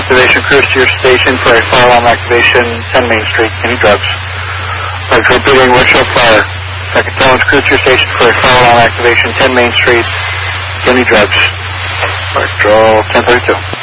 activation, cruise to your station for a fire alarm activation, 10 Main Street. Any drugs? Like repeating, workshop fire. Second tones, cruise to your station for a fire alarm activation, 10 Main Street. Any drugs? Electro 1032.